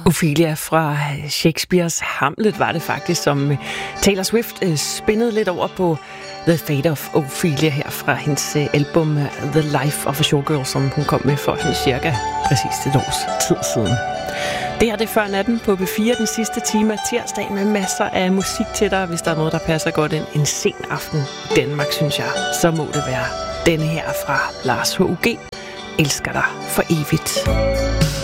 Ophelia fra Shakespeares Hamlet var det faktisk, som Taylor Swift spændede lidt over på The Fate of Ophelia her fra hendes album The Life of a Showgirl, som hun kom med for cirka præcis et års tid siden. Det her det er Før Natten på B4, den sidste time af tirsdag med masser af musik til dig. Hvis der er noget, der passer godt ind en sen aften i Danmark, synes jeg, så må det være denne her fra Lars H.U.G. Elsker dig for evigt.